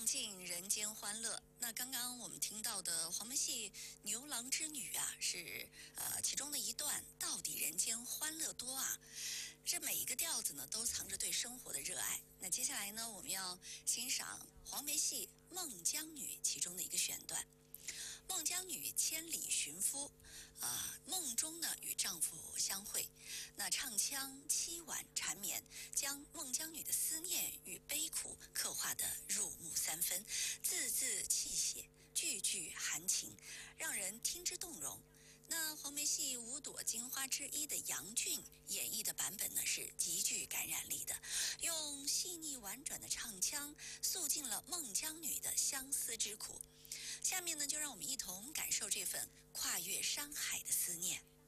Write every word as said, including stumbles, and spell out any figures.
尽人间欢乐。那刚刚我们听到的黄梅戏《牛郎织女》啊，是呃其中的一段，到底人间欢乐多啊？这每一个调子呢，都藏着对生活的热爱。那接下来呢，我们要欣赏黄梅戏《孟姜女》其中的一个选段。孟姜女千里寻夫，啊、呃，梦中呢与丈夫相会，那唱腔凄婉缠绵，将孟姜女的思念与悲苦刻画得入木三分，字字泣血，句句含情，让人听之动容。那黄梅戏五朵金花之一的杨俊演绎的版本呢，是极具感染力的，用细腻婉转的唱腔诉尽了孟姜女的相思之苦。下面呢，就让我们一同感受这份跨越山海的思念。